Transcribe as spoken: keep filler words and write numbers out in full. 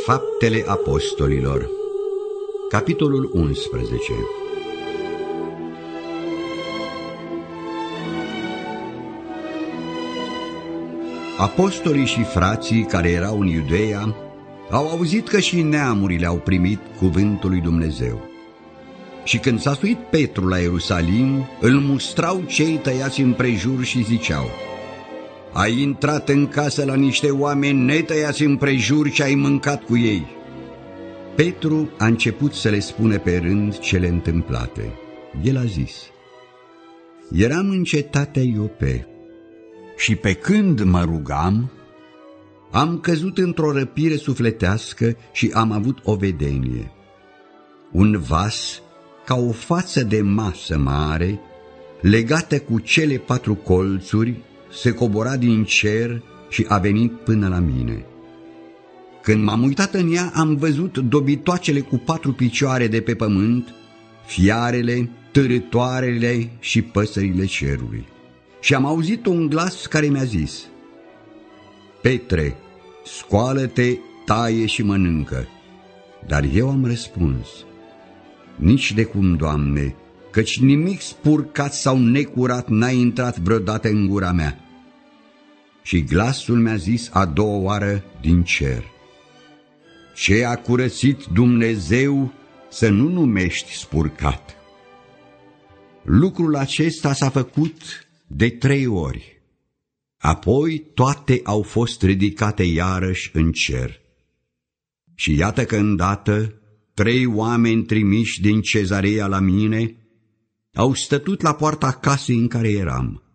Faptele Apostolilor, capitolul unsprezece. Apostolii și frații care erau în Iudeea au auzit că și neamurile au primit cuvântul lui Dumnezeu. Și când s-a suit Petru la Ierusalim, îl mustrau cei tăiați împrejur și ziceau: ai intrat în casă la niște oameni netăiați împrejur și ai mâncat cu ei. Petru a început să le spune pe rând cele întâmplate. El a zis: eram în cetatea Iope și pe când mă rugam, am căzut într-o răpire sufletească și am avut o vedenie. Un vas ca o față de masă mare, legată cu cele patru colțuri, se cobora din cer și a venit până la mine. Când m-am uitat în ea, am văzut dobitoacele cu patru picioare de pe pământ, fiarele, târătoarele și păsările cerului. Și am auzit un glas care mi-a zis: Petre, scoală-te, taie și mănâncă. Dar eu am răspuns: nici de cum, Doamne, căci nimic spurcat sau necurat n-a intrat vreodată în gura mea. Și glasul mi-a zis a doua oară din cer: ce a curățit Dumnezeu să nu numești spurcat. Lucrul acesta s-a făcut de trei ori. Apoi toate au fost ridicate iarăși în cer. Și iată că îndată trei oameni trimiși din Cezarea la mine au stătut la poarta casei în care eram.